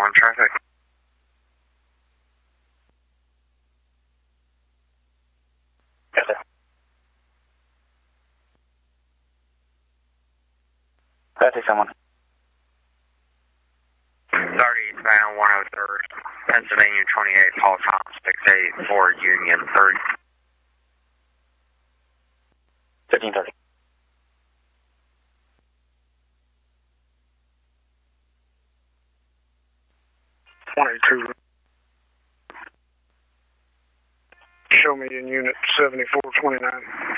911 traffic. Yes, sir. 30 someone. 30 bound 103, Pennsylvania 28, call time 684, Union 3. 1530. Show me in unit 7429.